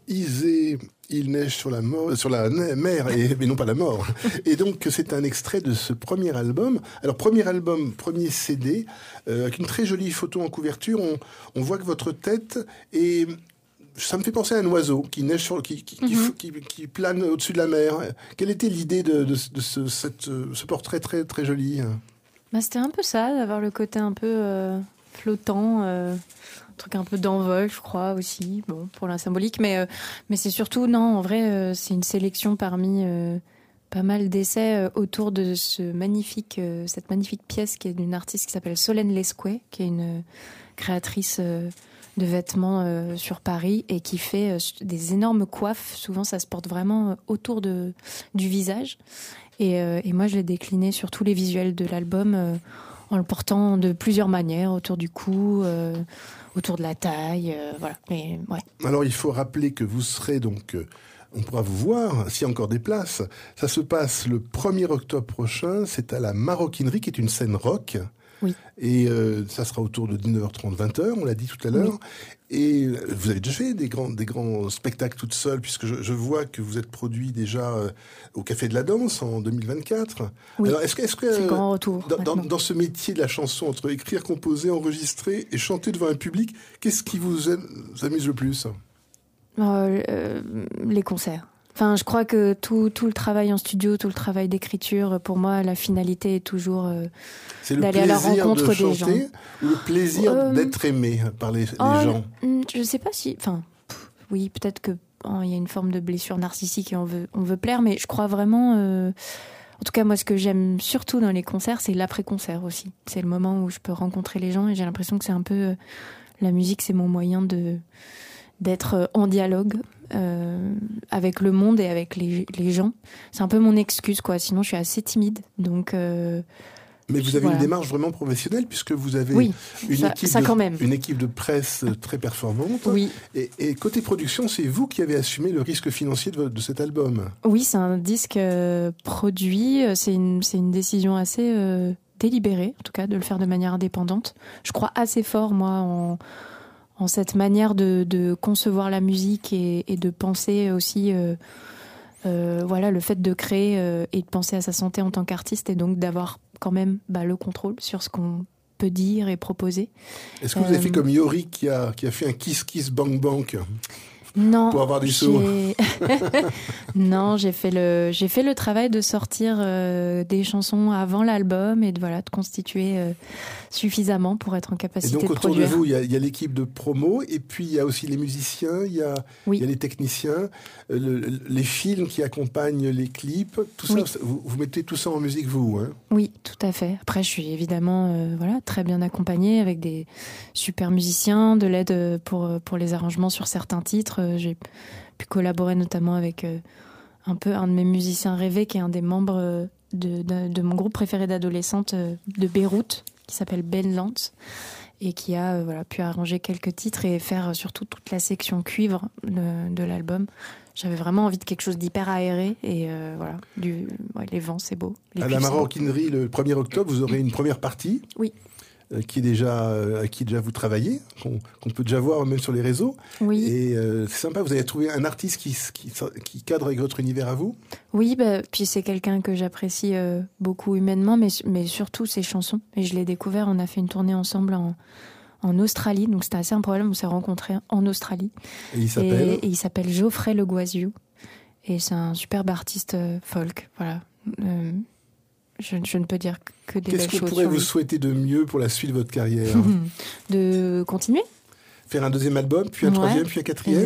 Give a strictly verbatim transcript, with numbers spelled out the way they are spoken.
Isée, il neige sur la, mort, sur la mer, et, mais non pas la mort. Et donc, c'est un extrait de ce premier album. Alors, premier album, premier C D, euh, avec une très jolie photo en couverture. On, on voit que votre tête est... Ça me fait penser à un oiseau qui neige sur, qui, qui, mm-hmm. qui, qui, qui plane au-dessus de la mer. Quelle était l'idée de, de, de ce, cette, ce portrait très, très joli? Bah, c'était un peu ça, d'avoir le côté un peu euh, flottant, euh, un truc un peu d'envol, je crois, aussi, bon, pour la symbolique. Mais, euh, mais c'est surtout, non, en vrai, euh, c'est une sélection parmi euh, pas mal d'essais euh, autour de ce magnifique, euh, cette magnifique pièce qui est d'une artiste qui s'appelle Solène Lescouet, qui est une euh, créatrice... Euh, de vêtements euh, sur Paris et qui fait euh, des énormes coiffes. Souvent, ça se porte vraiment euh, autour de, du visage. Et, euh, et moi, je l'ai décliné sur tous les visuels de l'album euh, en le portant de plusieurs manières, autour du cou, euh, autour de la taille, euh, voilà. Mais, ouais. Alors, il faut rappeler que vous serez donc... Euh, on pourra vous voir, s'il y a encore des places. Ça se passe le premier octobre prochain. C'est à la Maroquinerie, qui est une scène rock. Oui. Et euh, ça sera autour de dix-neuf heures trente, vingt heures, on l'a dit tout à l'heure. Oui. Et vous avez déjà fait des grands, des grands spectacles toute seule, puisque je, je vois que vous êtes produit déjà euh, au Café de la Danse en deux mille vingt-quatre. Oui, alors, est-ce que, est-ce que, c'est euh, grand retour. Dans, dans, dans ce métier de la chanson, entre écrire, composer, enregistrer et chanter devant un public, qu'est-ce qui vous, aime, vous amuse le plus? euh, euh, Les concerts. Enfin, je crois que tout, tout le travail en studio, tout le travail d'écriture, pour moi, la finalité est toujours euh, c'est d'aller à la rencontre de des gens. Ou le plaisir euh, d'être aimé par les, oh, les gens. Je sais pas si... Enfin, pff, oui, peut-être que oh, y a une forme de blessure narcissique et on veut, on veut plaire, mais je crois vraiment... Euh, en tout cas, moi, ce que j'aime surtout dans les concerts, c'est l'après-concert aussi. C'est le moment où je peux rencontrer les gens et j'ai l'impression que c'est un peu... Euh, la musique, c'est mon moyen de... d'être en dialogue euh, avec le monde et avec les, les gens. C'est un peu mon excuse, quoi. Sinon, je suis assez timide. Donc, euh, mais vous avez voilà. une démarche vraiment professionnelle, puisque vous avez oui, une, ça, équipe ça de, quand même. une équipe de presse très performante. Oui. Et, et côté production, c'est vous qui avez assumé le risque financier de, de cet album. Oui, c'est un disque euh, produit. C'est une, c'est une décision assez euh, délibérée, en tout cas, de le faire de manière indépendante. Je crois assez fort, moi, en... en cette manière de, de concevoir la musique et, et de penser aussi euh, euh, voilà, le fait de créer euh, et de penser à sa santé en tant qu'artiste et donc d'avoir quand même bah, le contrôle sur ce qu'on peut dire et proposer. Est-ce que vous avez euh, fait comme Yori qui a, qui a fait un Kiss Kiss Bang Bang non, pour avoir du sous? Non, j'ai fait le j'ai fait le travail de sortir euh, des chansons avant l'album et de voilà de constituer euh, suffisamment pour être en capacité de produire. Et donc autour de vous, il y a, il y a l'équipe de promo et puis il y a aussi les musiciens, il y a oui. il y a les techniciens, euh, le, les films qui accompagnent les clips, tout oui. ça. Vous, vous mettez tout ça en musique vous, hein? Oui, tout à fait. Après, je suis évidemment euh, voilà très bien accompagnée avec des super musiciens, de l'aide pour pour les arrangements sur certains titres. J'ai pu collaborer notamment avec euh, un peu un de mes musiciens rêvés qui est un des membres de, de, de mon groupe préféré d'adolescente euh, de Beyrouth qui s'appelle Ben Lantz et qui a euh, voilà, pu arranger quelques titres et faire euh, surtout toute la section cuivre de, de l'album. J'avais vraiment envie de quelque chose d'hyper aéré et euh, voilà, du, ouais, les vents c'est beau. Les à la Maroquinerie le premier octobre vous aurez une première partie. Oui. Qui est déjà, à qui déjà vous travaillez, qu'on, qu'on peut déjà voir même sur les réseaux. Oui. Et euh, c'est sympa, vous avez trouvé un artiste qui, qui, qui cadre avec votre univers à vous? Oui, bah, puis c'est quelqu'un que j'apprécie euh, beaucoup humainement, mais, mais surtout ses chansons. Et je l'ai découvert, on a fait une tournée ensemble en, en Australie, donc c'était assez un problème, on s'est rencontrés en Australie. Et il s'appelle Et, et il s'appelle Geoffrey Le Guaziou. Et c'est un superbe artiste euh, folk, voilà. Euh, Je, je ne peux dire que des belles choses. Qu'est-ce qu'on pourrait vous souhaiter de mieux pour la suite de votre carrière? De continuer. Faire un deuxième album, puis un ouais, troisième, puis un quatrième.